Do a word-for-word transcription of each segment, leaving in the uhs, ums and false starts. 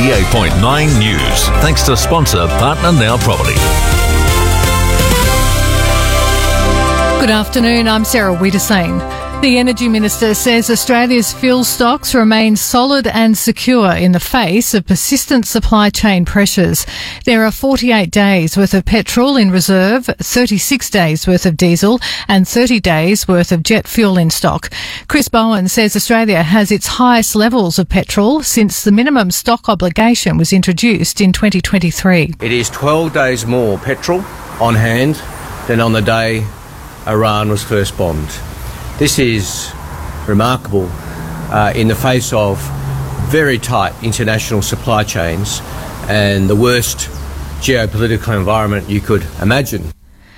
eighty-eight point nine News, thanks to sponsor Partner Now Property. Good afternoon, I'm Sarah Wiedersane. The Energy Minister says Australia's fuel stocks remain solid and secure in the face of persistent supply chain pressures. There are forty-eight days worth of petrol in reserve, thirty-six days worth of diesel and thirty days worth of jet fuel in stock. Chris Bowen says Australia has its highest levels of petrol since the minimum stock obligation was introduced in twenty twenty-three. It is twelve days more petrol on hand than on the day Iran was first bombed. This is remarkable uh, in the face of very tight international supply chains and the worst geopolitical environment you could imagine.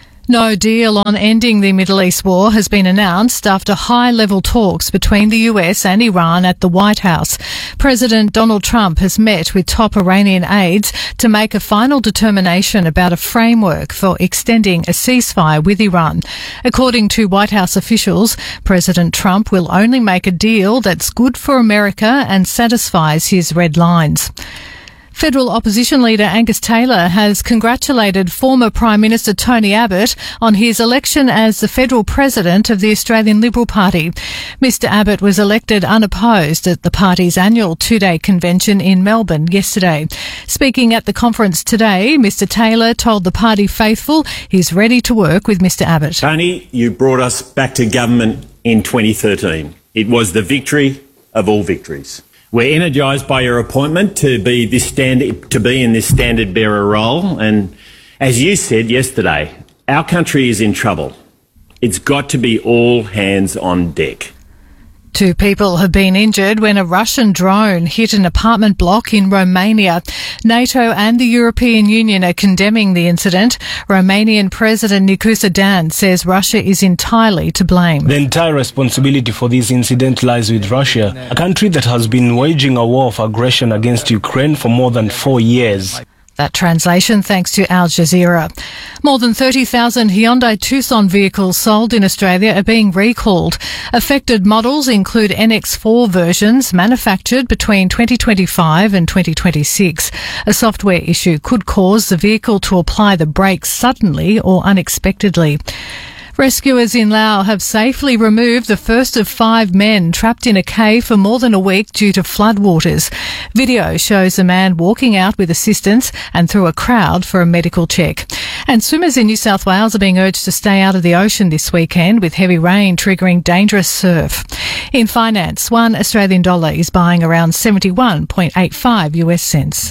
No deal on ending the Middle East war has been announced after high-level talks between the U S and Iran at the White House. President Donald Trump has met with top Iranian aides to make a final determination about a framework for extending a ceasefire with Iran. According to White House officials, President Trump will only make a deal that's good for America and satisfies his red lines. Federal opposition leader Angus Taylor has congratulated former Prime Minister Tony Abbott on his election as the federal president of the Australian Liberal Party. Mister Abbott was elected unopposed at the party's annual two-day convention in Melbourne yesterday. Speaking at the conference today, Mister Taylor told the party faithful he's ready to work with Mister Abbott. Tony, you brought us back to government in twenty thirteen. It was the victory of all victories. We're energised by your appointment to be this standard, to be in this standard bearer role, and as you said yesterday, our country is in trouble. It's got to be all hands on deck. Two people have been injured when a Russian drone hit an apartment block in Romania. NATO and the European Union are condemning the incident. Romanian President Nicolae Dan says Russia is entirely to blame. The entire responsibility for this incident lies with Russia, a country that has been waging a war of aggression against Ukraine for more than four years. That translation thanks to Al Jazeera. More than thirty thousand Hyundai Tucson vehicles sold in Australia are being recalled. Affected models include N X four versions manufactured between twenty twenty-five and twenty twenty-six. A software issue could cause the vehicle to apply the brakes suddenly or unexpectedly. Rescuers in Laos have safely removed the first of five men trapped in a cave for more than a week due to floodwaters. Video shows a man walking out with assistance and through a crowd for a medical check. And swimmers in New South Wales are being urged to stay out of the ocean this weekend with heavy rain triggering dangerous surf. In finance, one Australian dollar is buying around seventy-one point eight five U S cents.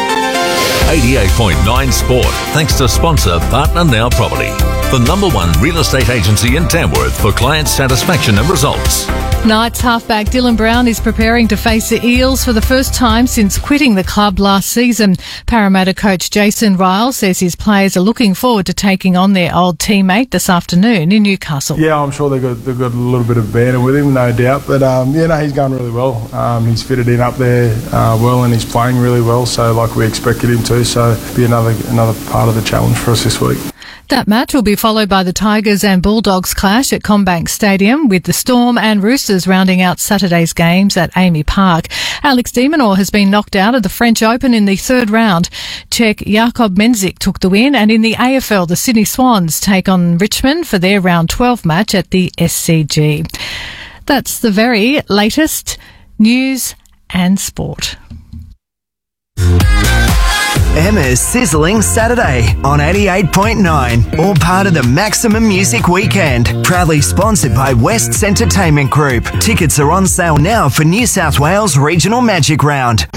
eighty-eight point nine Sport, thanks to sponsor Partner Now Property, the number one real estate agency in Tamworth for client satisfaction and results. Knights halfback Dylan Brown is preparing to face the Eels for the first time since quitting the club last season. Parramatta coach Jason Ryle says his players are looking forward to taking on their old teammate this afternoon in Newcastle. Yeah, I'm sure they've got, they've got a little bit of banter with him, no doubt. But um, yeah, no, he's going really well. Um, he's fitted in up there uh, well, and he's playing really well. So like we expected him to. So be another another part of the challenge for us this week. That match will be followed by the Tigers and Bulldogs clash at CommBank Stadium, with the Storm and Roosters rounding out Saturday's games at Amy Park. Alex de Minaur has been knocked out of the French Open in the third round. Czech Jakob Mensik took the win, and in the A F L, the Sydney Swans take on Richmond for their round twelve match at the S C G. That's the very latest news and sport. Emma's Sizzling Saturday on eighty-eight point nine, all part of the Maximum Music Weekend. Proudly sponsored by West's Entertainment Group. Tickets are on sale now for New South Wales Regional Magic Round.